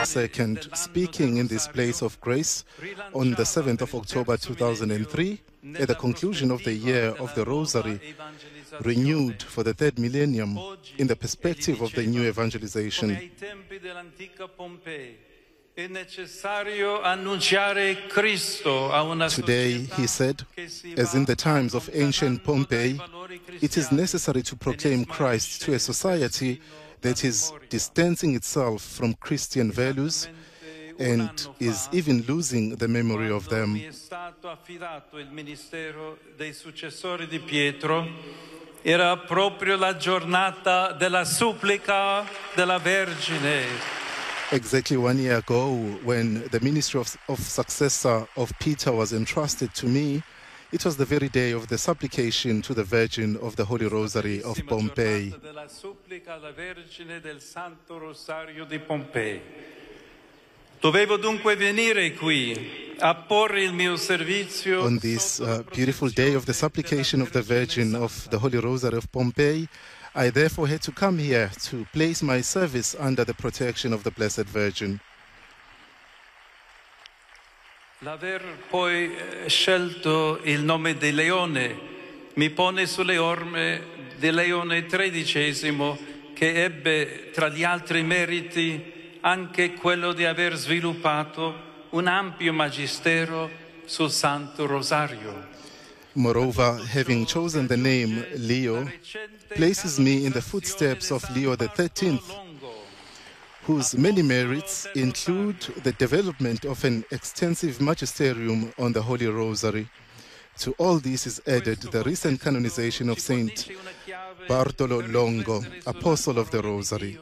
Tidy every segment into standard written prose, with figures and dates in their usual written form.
II, speaking in this place of grace on the 7th of October 2003, at the conclusion of the year of the Rosary, renewed for the third millennium in the perspective of the new evangelization. Today, he said, as in the times of ancient Pompeii, it is necessary to proclaim Christ to a society that is distancing itself from Christian values and is even losing the memory of them. Era proprio la giornata della supplica della Vergine. Exactly 1 year ago, when the ministry of successor of Peter was entrusted to me, it was the very day of the supplication to the Virgin of the Holy Rosary of Pompeii. Dovevo dunque venire qui a porre il mio servizio. On this beautiful day of the supplication of the Virgin of the Holy Rosary of Pompeii, I therefore had to come here to place my service under the protection of the Blessed Virgin. L'aver poi scelto il nome di Leone mi pone sulle orme di Leone XIII, che ebbe tra gli altri meriti anche quello di aver sviluppato un ampio magistero sul Santo Rosario. Moreover, having chosen the name Leo places me in the footsteps of Leo XIII, whose many merits include the development of an extensive magisterium on the Holy Rosary. To all this is added the recent canonization of Saint Bartolo Longo, Apostle of the Rosary.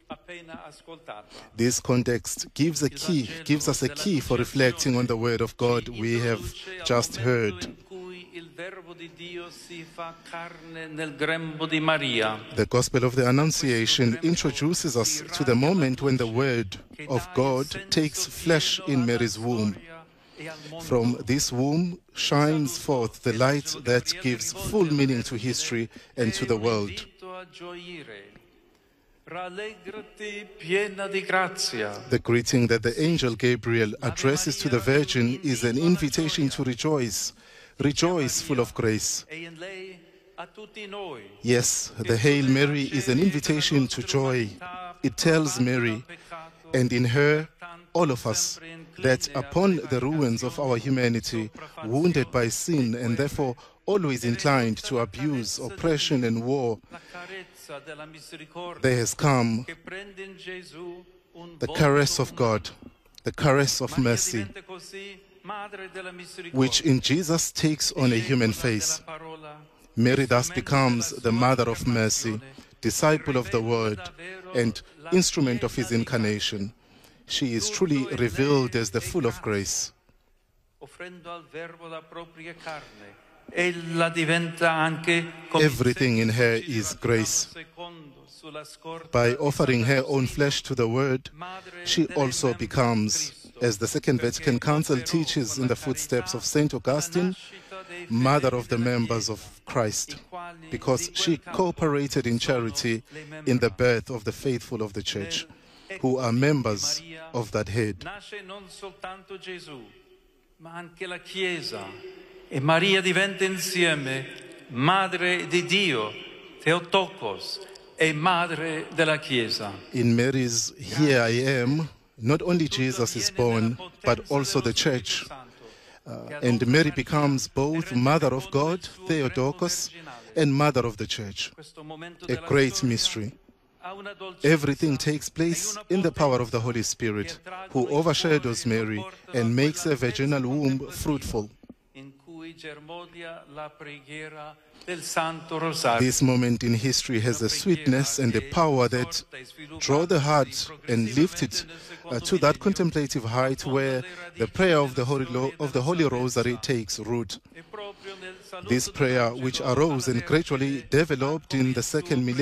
This context gives us a key for reflecting on the Word of God we have just heard. The Gospel of the Annunciation introduces us to the moment when the Word of God takes flesh in Mary's womb. From this womb shines forth the light that gives full meaning to history and to the world. The greeting that the angel Gabriel addresses to the Virgin is an invitation to rejoice. Rejoice, full of grace. Yes, the Hail Mary is an invitation to joy. It tells Mary, and in her, all of us, that upon the ruins of our humanity, wounded by sin and therefore always inclined to abuse, oppression and war, there has come the caress of God, the caress of mercy, which in Jesus takes on a human face. Mary thus becomes the mother of mercy, disciple of the Word, and instrument of His incarnation. She is truly revealed as the full of grace. Everything in her is grace. By offering her own flesh to the Word, she also becomes, as the Second Vatican Council teaches in the footsteps of St. Augustine, mother of the members of Christ, because she cooperated in charity in the birth of the faithful of the Church, who are members of that head. E Maria diventa insieme Madre di Dio, Theotokos, e Madre della Chiesa. In Mary's "Here I Am," not only Jesus is born, but also the Church. And Mary becomes both Mother of God, Theotokos, and Mother of the Church. A great mystery. Everything takes place in the power of the Holy Spirit, who overshadows Mary and makes her virginal womb fruitful. This moment in history has a sweetness and a power that draw the heart and lift it to that contemplative height where the prayer of the Holy Rosary takes root. This prayer, which arose and gradually developed in the second millennium,